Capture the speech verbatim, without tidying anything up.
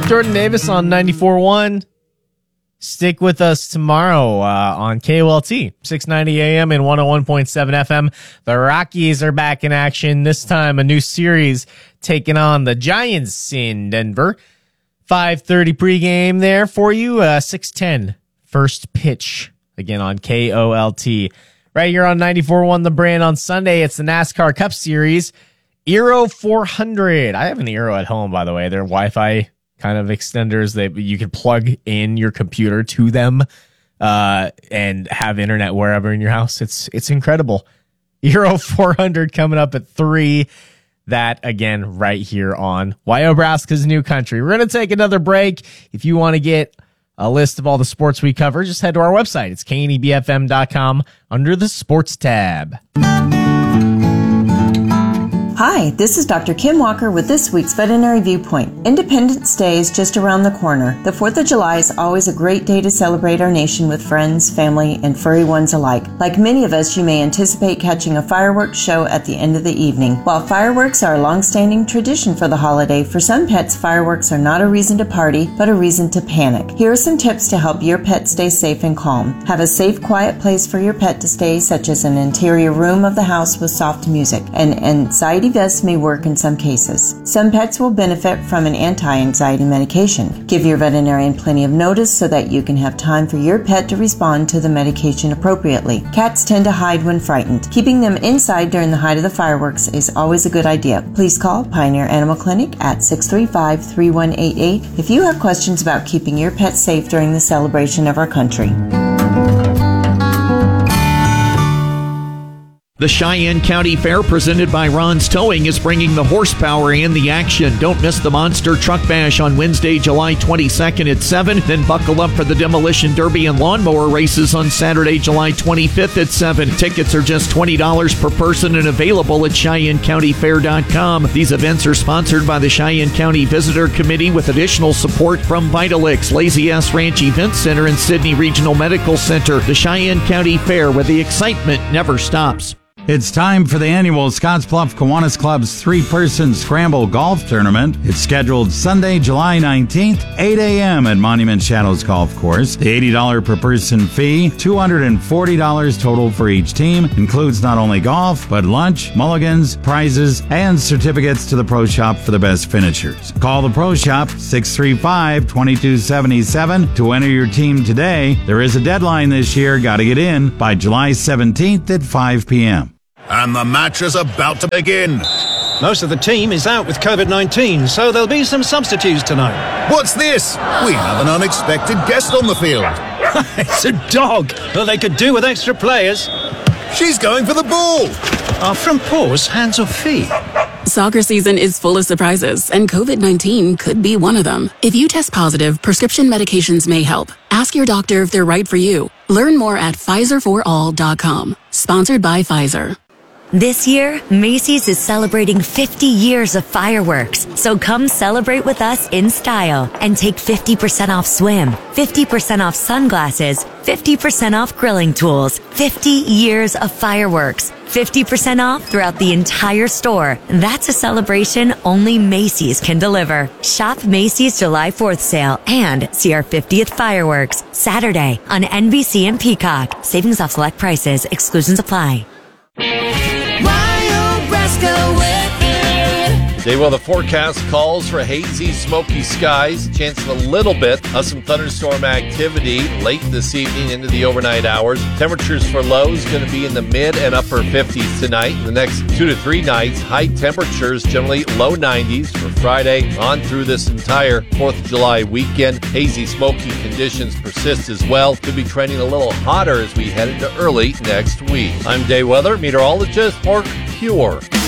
Jordan Davis on ninety-four point one. Stick with us tomorrow uh, on K O L T, six ninety A M and one oh one point seven F M. The Rockies are back in action. This time a new series taking on the Giants in Denver. five thirty pregame there for you. Uh, six ten first pitch again on K O L T. Right here on ninety-four point one The Brand on Sunday. It's the NASCAR Cup Series. Aero four hundred. I have an Aero at home, by the way. They're Wi-Fi kind of extenders that you can plug in your computer to them uh, and have internet wherever in your house. It's it's incredible. Aero four hundred coming up at three. That, again, right here on Wyobraska's New Country. We're going to take another break. If you want to get a list of all the sports we cover, just head to our website. It's K N E B F M dot com under the Sports tab. Hi, this is Doctor Kim Walker with this week's Veterinary Viewpoint. Independence Day is just around the corner. The fourth of July is always a great day to celebrate our nation with friends, family, and furry ones alike. Like many of us, you may anticipate catching a fireworks show at the end of the evening. While fireworks are a long-standing tradition for the holiday, for some pets, fireworks are not a reason to party, but a reason to panic. Here are some tips to help your pet stay safe and calm. Have a safe, quiet place for your pet to stay, such as an interior room of the house with soft music. An anxiety vest may work in some cases. Some pets will benefit from an anti-anxiety medication. Give your veterinarian plenty of notice so that you can have time for your pet to respond to the medication appropriately. Cats tend to hide when frightened. Keeping them inside during the height of the fireworks is always a good idea. Please call Pioneer Animal Clinic at six three five, three one eight eight if you have questions about keeping your pet safe during the celebration of our country. The Cheyenne County Fair, presented by Ron's Towing, is bringing the horsepower and the action. Don't miss the Monster Truck Bash on Wednesday, July twenty-second at seven. Then buckle up for the Demolition Derby and Lawnmower Races on Saturday, July twenty-fifth at seven. Tickets are just twenty dollars per person and available at Cheyenne County Fair dot com. These events are sponsored by the Cheyenne County Visitor Committee with additional support from Vitalix, Lazy Ass Ranch Event Center, and Sydney Regional Medical Center. The Cheyenne County Fair, where the excitement never stops. It's time for the annual Scottsbluff Kiwanis Club's three-person Scramble Golf Tournament. It's scheduled Sunday, July nineteenth, eight a.m. at Monument Shadows Golf Course. The eighty dollars per person fee, two hundred forty dollars total for each team, includes not only golf, but lunch, mulligans, prizes, and certificates to the Pro Shop for the best finishers. Call the Pro Shop, six three five, two two seven seven, to enter your team today. There is a deadline this year. Got to get in by July seventeenth at five p.m. And the match is about to begin. Most of the team is out with covid nineteen, so there'll be some substitutes tonight. What's this? We have an unexpected guest on the field. It's a dog. Well, they could do with extra players. She's going for the ball. Are from paws, hands or feet? Soccer season is full of surprises, and covid nineteen could be one of them. If you test positive, prescription medications may help. Ask your doctor if they're right for you. Learn more at Pfizer for all dot com. Sponsored by Pfizer. This year, Macy's is celebrating fifty years of fireworks. So come celebrate with us in style and take fifty percent off swim, fifty percent off sunglasses, fifty percent off grilling tools, fifty years of fireworks, fifty percent off throughout the entire store. That's a celebration only Macy's can deliver. Shop Macy's July fourth sale and see our fiftieth fireworks Saturday on N B C and Peacock. Savings off select prices. Exclusions apply. Today, well, the forecast calls for hazy, smoky skies, chance of a little bit of some thunderstorm activity late this evening into the overnight hours. Temperatures for lows going to be in the mid and upper fifties tonight. The next two to three nights, high temperatures, generally low nineties for Friday on through this entire fourth of July weekend. Hazy, smoky conditions persist as well. Could be trending a little hotter as we head into early next week. I'm Day Weather Meteorologist Mark Pure.